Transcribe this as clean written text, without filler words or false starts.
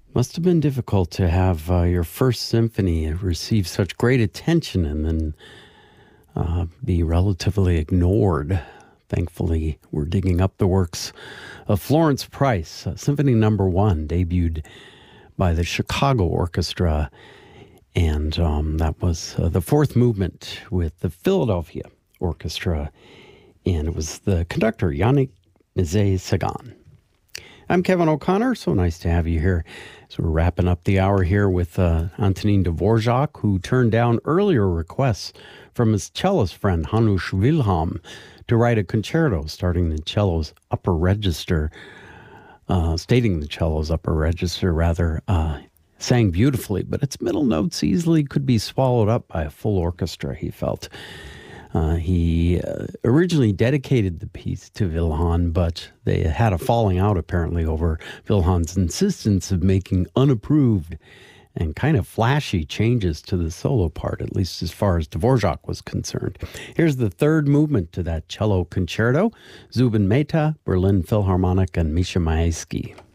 Must have been difficult to have your first symphony receive such great attention and then be relatively ignored. Thankfully, we're digging up the works of Florence Price. Symphony Number 1 debuted by the Chicago Orchestra, and that was the fourth movement with the Philadelphia Orchestra, and it was the conductor, Yannick Nézet-Séguin. I'm Kevin O'Connor. So nice to have you here. So we're wrapping up the hour here with Antonin Dvorak, who turned down earlier requests from his cellist friend Hanush Wilhelm to write a concerto stating the cello's upper register, sang beautifully, but its middle notes easily could be swallowed up by a full orchestra, he felt. He originally dedicated the piece to Wilhelm, but they had a falling out apparently over Wilhelm's insistence of making unapproved and kind of flashy changes to the solo part, at least as far as Dvorak was concerned. Here's the third movement to that cello concerto, Zubin Mehta, Berlin Philharmonic, and Misha Mayeski.